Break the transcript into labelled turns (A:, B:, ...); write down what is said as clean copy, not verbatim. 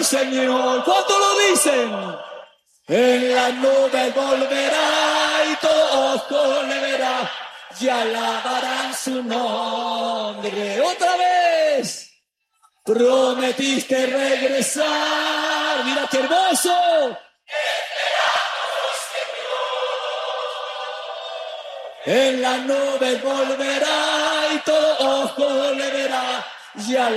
A: Señor. ¿Cuánto lo dicen? En las nubes volverá y todo ojo le verá y alabarán su nombre. Otra vez. Prometiste regresar. Mira qué hermoso. En las nubes volverá y todo ojo le verá y alabarán